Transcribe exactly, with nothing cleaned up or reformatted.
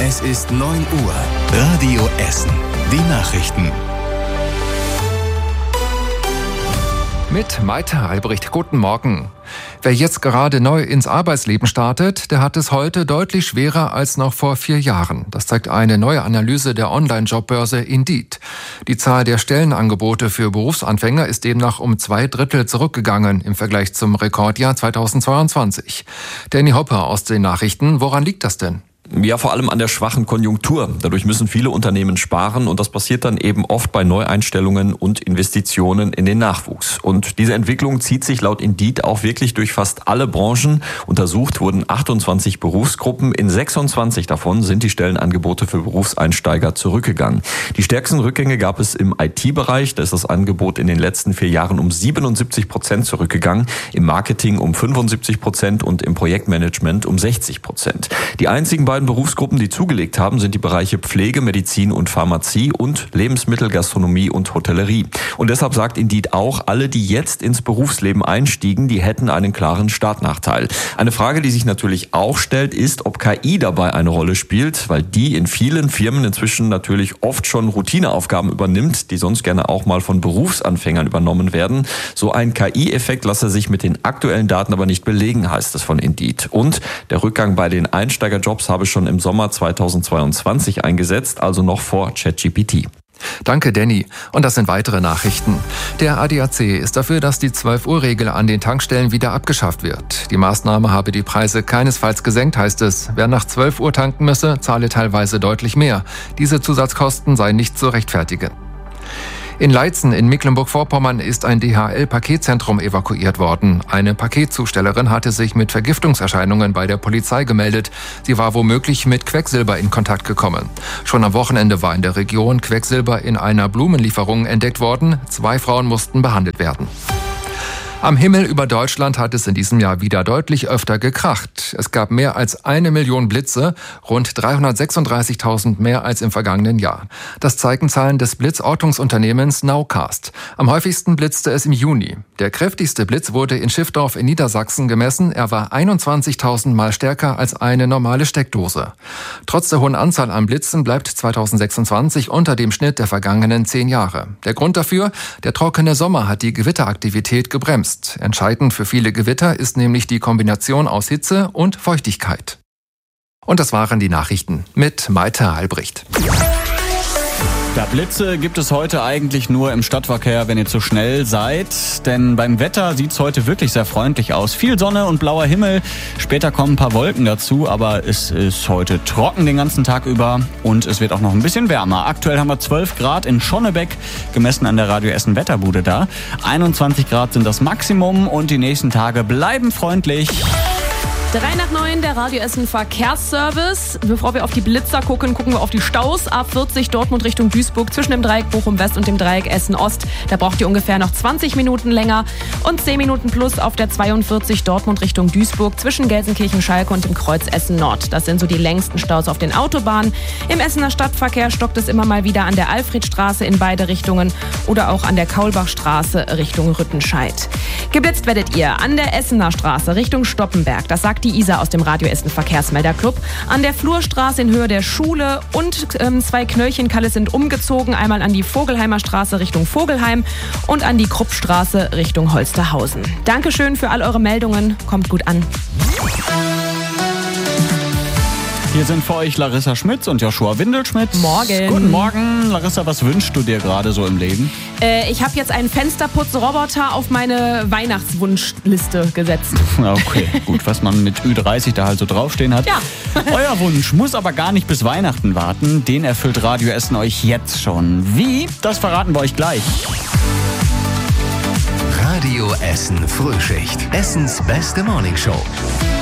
Es ist neun Uhr. Radio Essen. Die Nachrichten. Mit Maite Albrecht. Guten Morgen. Wer jetzt gerade neu ins Arbeitsleben startet, der hat es heute deutlich schwerer als noch vor vier Jahren. Das zeigt eine neue Analyse der Online-Jobbörse Indeed. Die Zahl der Stellenangebote für Berufsanfänger ist demnach um zwei Drittel zurückgegangen im Vergleich zum Rekordjahr zweitausendzweiundzwanzig. Danny Hopper aus den Nachrichten. Woran liegt das denn? Ja, vor allem an der schwachen Konjunktur. Dadurch müssen viele Unternehmen sparen und das passiert dann eben oft bei Neueinstellungen und Investitionen in den Nachwuchs. Und diese Entwicklung zieht sich laut Indeed auch wirklich durch fast alle Branchen. Untersucht wurden achtundzwanzig Berufsgruppen. In sechsundzwanzig davon sind die Stellenangebote für Berufseinsteiger zurückgegangen. Die stärksten Rückgänge gab es im I T-Bereich. Da ist das Angebot in den letzten vier Jahren um siebenundsiebzig Prozent zurückgegangen, im Marketing um fünfundsiebzig Prozent und im Projektmanagement um sechzig Prozent. Die einzigen beiden Berufsgruppen, die zugelegt haben, sind die Bereiche Pflege, Medizin und Pharmazie und Lebensmittel, Gastronomie und Hotellerie. Und deshalb sagt Indeed auch, alle, die jetzt ins Berufsleben einstiegen, die hätten einen klaren Startnachteil. Eine Frage, die sich natürlich auch stellt, ist, ob K I dabei eine Rolle spielt, weil die in vielen Firmen inzwischen natürlich oft schon Routineaufgaben übernimmt, die sonst gerne auch mal von Berufsanfängern übernommen werden. So ein K I-Effekt lasse sich mit den aktuellen Daten aber nicht belegen, heißt es von Indeed. Und der Rückgang bei den Einsteigerjobs habe schon im Sommer zweitausendzweiundzwanzig eingesetzt, also noch vor ChatGPT. Danke, Danny. Und das sind weitere Nachrichten. Der A D A C ist dafür, dass die zwölf Uhr Regel an den Tankstellen wieder abgeschafft wird. Die Maßnahme habe die Preise keinesfalls gesenkt, heißt es. Wer nach zwölf Uhr tanken müsse, zahle teilweise deutlich mehr. Diese Zusatzkosten seien nicht zu rechtfertigen. In Leitzen in Mecklenburg-Vorpommern ist ein D H L-Paketzentrum evakuiert worden. Eine Paketzustellerin hatte sich mit Vergiftungserscheinungen bei der Polizei gemeldet. Sie war womöglich mit Quecksilber in Kontakt gekommen. Schon am Wochenende war in der Region Quecksilber in einer Blumenlieferung entdeckt worden. Zwei Frauen mussten behandelt werden. Am Himmel über Deutschland hat es in diesem Jahr wieder deutlich öfter gekracht. Es gab mehr als eine Million Blitze, rund dreihundertsechsunddreißigtausend mehr als im vergangenen Jahr. Das zeigen Zahlen des Blitzortungsunternehmens Nowcast. Am häufigsten blitzte es im Juni. Der kräftigste Blitz wurde in Schiffdorf in Niedersachsen gemessen. Er war einundzwanzigtausend Mal stärker als eine normale Steckdose. Trotz der hohen Anzahl an Blitzen bleibt zweitausendsechsundzwanzig unter dem Schnitt der vergangenen zehn Jahre. Der Grund dafür? Der trockene Sommer hat die Gewitteraktivität gebremst. Entscheidend für viele Gewitter ist nämlich die Kombination aus Hitze und Feuchtigkeit. Und das waren die Nachrichten mit Maite Albrecht. Ja, Blitze gibt es heute eigentlich nur im Stadtverkehr, wenn ihr zu schnell seid. Denn beim Wetter sieht es heute wirklich sehr freundlich aus. Viel Sonne und blauer Himmel. Später kommen ein paar Wolken dazu, aber es ist heute trocken den ganzen Tag über und es wird auch noch ein bisschen wärmer. Aktuell haben wir zwölf Grad in Schonnebeck, gemessen an der Radio Essen Wetterbude da. einundzwanzig Grad sind das Maximum und die nächsten Tage bleiben freundlich. Drei nach neun, der Radio Essen Verkehrsservice. Bevor wir auf die Blitzer gucken, gucken wir auf die Staus. A vierzig Dortmund Richtung Duisburg zwischen dem Dreieck Bochum West und dem Dreieck Essen Ost. Da braucht ihr ungefähr noch zwanzig Minuten länger. Und zehn Minuten plus auf der zweiundvierzig Dortmund Richtung Duisburg zwischen Gelsenkirchen-Schalke und dem Kreuz Essen Nord. Das sind so die längsten Staus auf den Autobahnen. Im Essener Stadtverkehr stockt es immer mal wieder an der Alfredstraße in beide Richtungen oder auch an der Kaulbachstraße Richtung Rüttenscheid. Geblitzt werdet ihr an der Essener Straße Richtung Stoppenberg. Das sagt die Isa aus dem Radio Essen Verkehrsmelderclub. An der Flurstraße in Höhe der Schule und ähm, zwei Knöllchenkalle sind umgezogen. Einmal an die Vogelheimer Straße Richtung Vogelheim und an die Kruppstraße Richtung Holsterhausen. Dankeschön für all eure Meldungen. Kommt gut an. Hier sind für euch Larissa Schmitz und Joshua Windelschmidt. Morgen. Guten Morgen. Larissa, was wünschst du dir gerade so im Leben? Äh, ich habe jetzt einen Fensterputzroboter auf meine Weihnachtswunschliste gesetzt. Okay, gut, was man mit Ü dreißig da halt so draufstehen hat. Ja. Euer Wunsch muss aber gar nicht bis Weihnachten warten. Den erfüllt Radio Essen euch jetzt schon. Wie? Das verraten wir euch gleich. Radio Essen Frühschicht. Essens beste Morningshow.